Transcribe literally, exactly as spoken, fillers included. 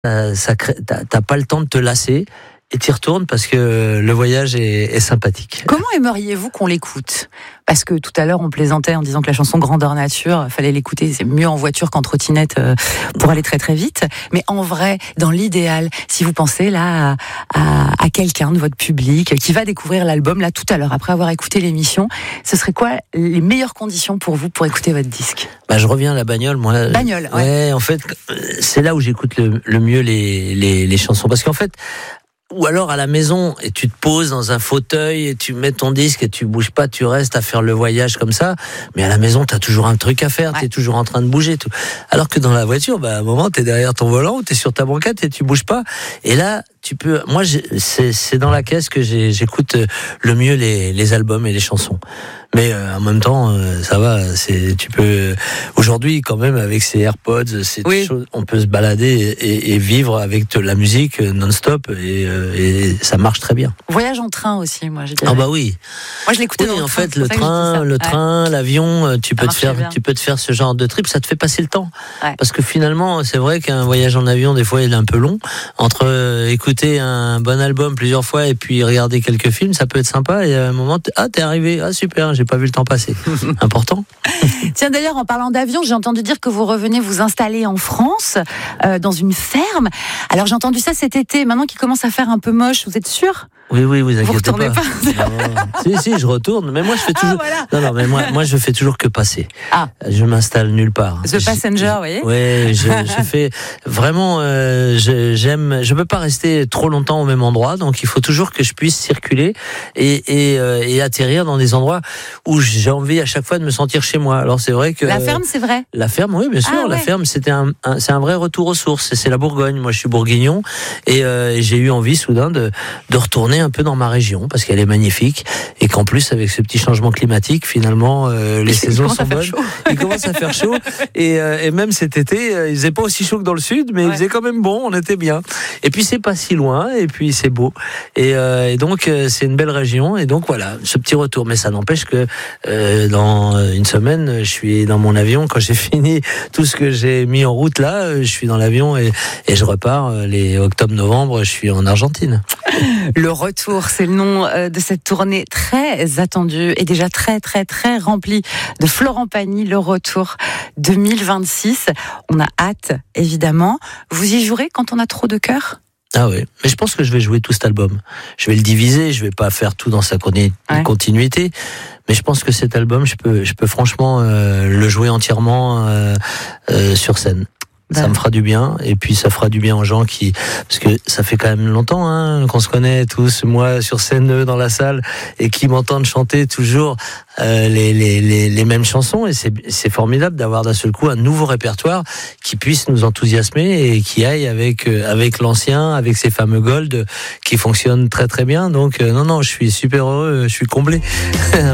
Euh, ça crée, t'as, t'as pas le temps de te lasser et t'y retournes parce que le voyage est, est sympathique. Comment aimeriez-vous qu'on l'écoute ? Parce que tout à l'heure on plaisantait en disant que la chanson Grandeur Nature, fallait l'écouter, c'est mieux en voiture qu'en trottinette euh, pour aller très très vite. Mais en vrai, dans l'idéal, si vous pensez là à, à, à quelqu'un de votre public qui va découvrir l'album là tout à l'heure après avoir écouté l'émission, ce serait quoi les meilleures conditions pour vous pour écouter votre disque ? Bah, je reviens à la bagnole, moi. Bagnole, ouais. Ouais, en fait, c'est là où j'écoute le, le mieux les, les, les chansons. Parce qu'en fait, ou alors à la maison, et tu te poses dans un fauteuil, et tu mets ton disque, et tu bouges pas, tu restes à faire le voyage comme ça. Mais à la maison, t'as toujours un truc à faire, ouais. T'es toujours en train de bouger. Tout. Alors que dans la voiture, bah, à un moment, t'es derrière ton volant, ou t'es sur ta banquette, et tu bouges pas. Et là, tu peux. Moi, c'est, c'est dans la caisse que j'ai, j'écoute le mieux les, les albums et les chansons. Mais euh, en même temps, euh, ça va. C'est, tu peux aujourd'hui quand même avec ces AirPods, ces oui. choses, on peut se balader et, et, et vivre avec de la musique non-stop et, euh, et ça marche très bien. Voyage en train aussi, moi. Je dirais. Ah bah oui. Moi, je l'écoutais. Oui, dans en le train, fait, le train, le ouais. train, l'avion, tu peux te faire, bien. tu peux te faire ce genre de trip. Ça te fait passer le temps. Ouais. Parce que finalement, c'est vrai qu'un voyage en avion, des fois, il est un peu long. Entre euh, écouter un bon album plusieurs fois et puis regarder quelques films, ça peut être sympa. Et à un moment, ah, t'es arrivé, ah super. J'ai pas vu le temps passer. Important. Tiens, d'ailleurs, en parlant d'avion, j'ai entendu dire que vous revenez vous installer en France, euh, dans une ferme. Alors, j'ai entendu ça cet été. Maintenant qu'il commence à faire un peu moche, vous êtes sûr ? Oui, oui, vous inquiétez vous retournez pas. pas si, si, je retourne. Mais moi, je fais toujours. Ah, voilà. Non, non, mais moi, moi, je fais toujours que passer. Ah. Je m'installe nulle part. The Passenger, vous voyez. Oui, je, je fais vraiment. Euh, je, j'aime. Je peux pas rester trop longtemps au même endroit, donc il faut toujours que je puisse circuler et, et, euh, et atterrir dans des endroits où j'ai envie à chaque fois de me sentir chez moi. Alors c'est vrai que la ferme, c'est vrai. La ferme, oui, bien sûr. Ah, ouais. La ferme, c'était un, un, c'est un vrai retour aux sources. C'est la Bourgogne. Moi, je suis bourguignon et, euh, et j'ai eu envie soudain de, de retourner un peu dans ma région parce qu'elle est magnifique et qu'en plus avec ce petit changement climatique, finalement, euh, les saisons sont bonnes. Il commence à faire chaud et, euh, et même cet été, euh, il faisait pas aussi chaud que dans le sud, mais ouais. il faisait quand même bon. On était bien. Et puis c'est pas si loin et puis c'est beau et, euh, et donc euh, c'est une belle région et donc voilà ce petit retour. Mais ça n'empêche que euh, dans une semaine, je suis dans mon avion quand j'ai fini tout ce que j'ai mis en route là. Je suis dans l'avion et, et je repars les octobre-novembre. Je suis en Argentine. Le retour, c'est le nom de cette tournée très attendue et déjà très très très remplie de Florent Pagny. Le retour deux mille vingt-six. On a hâte, évidemment. Vous y jouerez quand on a trop de cœur ? Ah oui, mais je pense que je vais jouer tout cet album. Je vais le diviser, je vais pas faire tout dans sa continuité, ouais. mais je pense que cet album, je peux, je peux franchement euh, le jouer entièrement euh, euh, sur scène. Ça me fera du bien et puis ça fera du bien aux gens qui parce que ça fait quand même longtemps hein, qu'on se connaît tous moi sur scène eux, dans la salle et qui m'entendent chanter toujours euh, les, les les les mêmes chansons et c'est c'est formidable d'avoir d'un seul coup un nouveau répertoire qui puisse nous enthousiasmer et qui aille avec euh, avec l'ancien avec ces fameux gold qui fonctionnent très très bien donc euh, non non je suis super heureux je suis comblé.